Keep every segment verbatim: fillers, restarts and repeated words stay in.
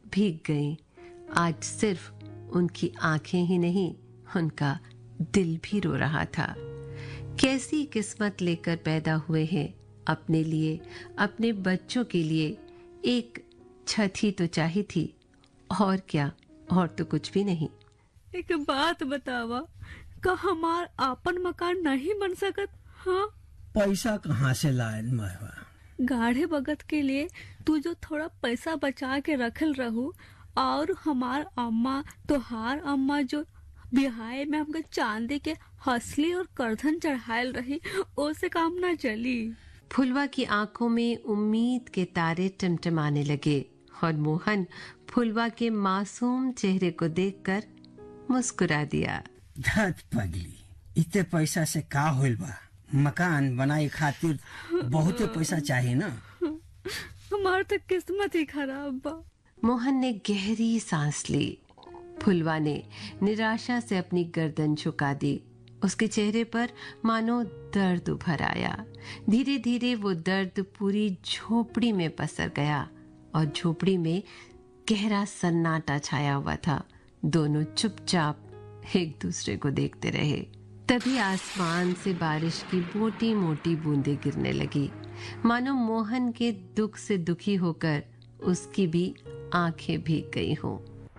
भीग गईं। आज सिर्फ उनकी आंखें ही नहीं, उनका दिल भी रो रहा था। कैसी किस्मत लेकर पैदा हुए हैं। अपने लिए, अपने बच्चों के लिए एक छत ही तो चाहिए थी, और क्या, और तो कुछ भी नहीं। एक बात बतावा, का हमार आपन मकान नहीं बन सकत? हाँ, पैसा कहाँ से लायल महवा? गाढ़े बगत के लिए तू जो थोड़ा पैसा बचा के रखल रहू, और हमार अम्मा तोहार अम्मा जो बिहाय में हमके चांदी के हंसली और करधन चढ़ायल रही, ओसे काम ना चली। फुलवा की आंखों में उम्मीद के तारे टिमटिमाने लगे और मोहन फुलवा के मासूम चेहरे को देखकर मुस्कुरा दिया। धत पगली, इतने पैसा से का होइल बा? मकान बनाए खातिर बहुते पैसा चाहिए ना। हमार तो किस्मत ही खराब बा। मोहन ने गहरी सांस ली। फुलवा ने निराशा से अपनी गर्दन झुका दी। उसके चेहरे पर मानो दर्द उभर आया। धीरे धीरे वो दर्द पूरी झोपड़ी में पसर गया और झोपड़ी में गहरा सन्नाटा छाया हुआ था। दोनों चुपचाप एक दूसरे को देखते रहे। तभी आसमान से बारिश की मोटी मोटी बूंदें गिरने लगी, मानो मोहन के दुख से दुखी होकर उसकी भी आंखें भीग गई हों।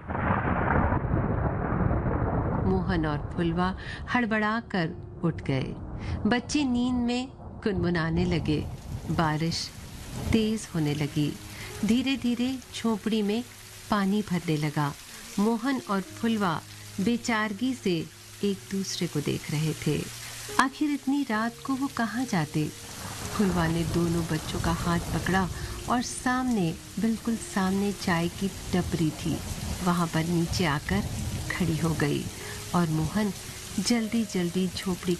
मोहन और फुलवा हड़बड़ाकर उठ गए। बच्चे नींद में गुनगुनाने लगे। बारिश तेज होने लगी। धीरे धीरे झोपड़ी में पानी भरने लगा। मोहन और फुलवा बेचारगी से एक दूसरे को देख रहे थे। आखिर इतनी रात को वो कहाँ जाते? फुलवा ने दोनों बच्चों का हाथ पकड़ा और सामने, बिल्कुल सामने चाय की टपरी थी, वहां पर नीचे आकर खड़ी हो गई और मोहन जल्दी जल्दी झोपड़ी